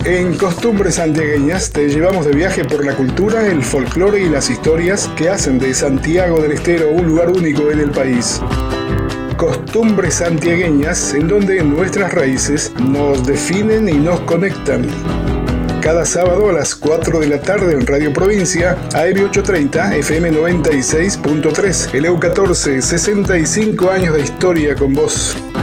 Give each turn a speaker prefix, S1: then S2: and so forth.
S1: En Costumbres Santiagueñas te llevamos de viaje por la cultura, el folclore y las historias que hacen de Santiago del Estero un lugar único en el país. Costumbres Santiagueñas, en donde nuestras raíces nos definen y nos conectan. Cada sábado a las 4 de la tarde en Radio Provincia, AM830, FM 96.3, el EU14, 65 años de historia con vos.